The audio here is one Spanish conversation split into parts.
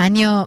Año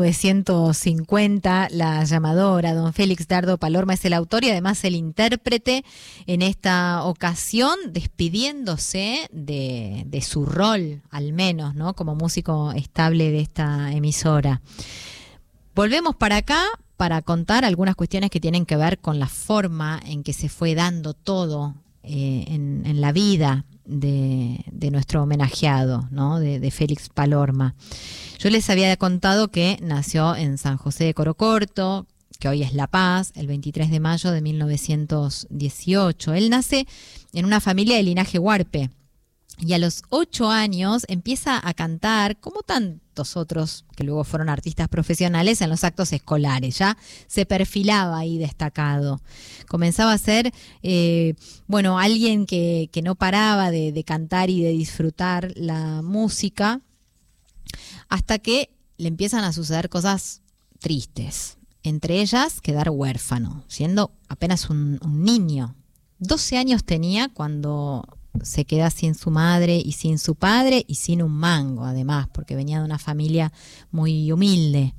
1950, la llamadora, don Félix Dardo Palorma, es el autor y además el intérprete en esta ocasión, despidiéndose de su rol, al menos, ¿no?, como músico estable de esta emisora. Volvemos para acá para contar algunas cuestiones que tienen que ver con la forma en que se fue dando todo en la vida de nuestro homenajeado, ¿no?, de Félix Palorma. Yo les había contado que nació en San José de Corocorto, que hoy es La Paz, el 23 de mayo de 1918. Él nace en una familia de linaje huarpe y a los 8 años empieza a cantar, como tantos otros que luego fueron artistas profesionales, en los actos escolares. Ya se perfilaba ahí destacado. Comenzaba a ser, alguien que no paraba de cantar y de disfrutar la música, hasta que le empiezan a suceder cosas tristes. Entre ellas, quedar huérfano, siendo apenas un niño. 12 años tenía cuando se queda sin su madre y sin su padre y sin un mango, además, porque venía de una familia muy humilde.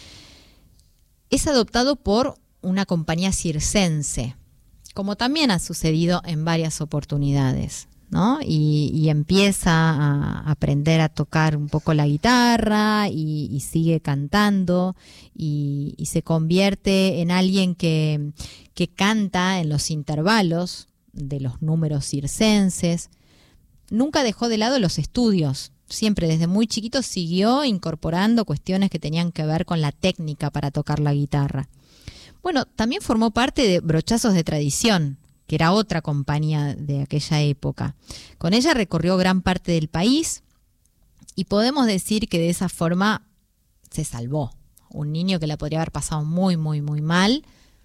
Es adoptado por una compañía circense, como también ha sucedido en varias oportunidades, ¿no? Y empieza a aprender a tocar un poco la guitarra y sigue cantando y se convierte en alguien que canta en los intervalos de los números circenses. Nunca dejó de lado los estudios, siempre desde muy chiquito siguió incorporando cuestiones que tenían que ver con la técnica para tocar la guitarra. Bueno, también formó parte de Brochazos de Tradición, que era otra compañía de aquella época. Con ella recorrió gran parte del país y podemos decir que de esa forma se salvó. Un niño que la podría haber pasado muy, muy, muy mal,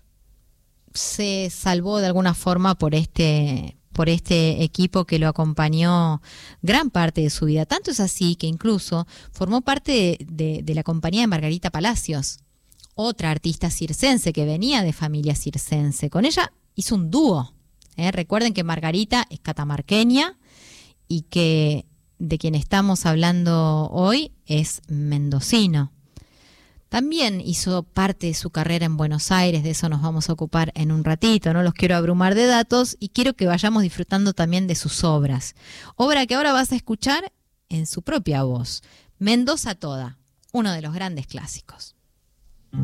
se salvó de alguna forma por este equipo que lo acompañó gran parte de su vida. Tanto es así que incluso formó parte de la compañía de Margarita Palacios, otra artista circense que venía de familia circense. Con ella hizo un dúo. Recuerden que Margarita es catamarqueña y que de quien estamos hablando hoy es mendocino. También hizo parte de su carrera en Buenos Aires, de eso nos vamos a ocupar en un ratito, no los quiero abrumar de datos y quiero que vayamos disfrutando también de sus obras. Obra que ahora vas a escuchar en su propia voz, Mendoza Toda, uno de los grandes clásicos.